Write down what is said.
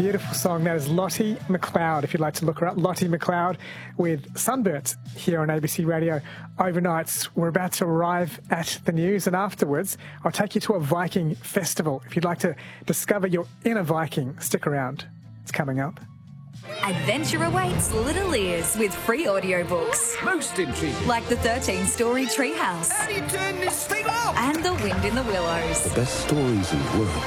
beautiful song. That is Lottie McLeod, if you'd like to look her up. Lottie McLeod with Sunburnt here on ABC Radio overnights. We're about to arrive at the news, and afterwards I'll take you to a Viking festival. If you'd like to discover your inner Viking, stick around. It's coming up. Adventure awaits Little Ears with free audiobooks. Most intriguing. Like the 13-story Treehouse. How do you turn this thing off? And The Wind in the Willows. The best stories in the world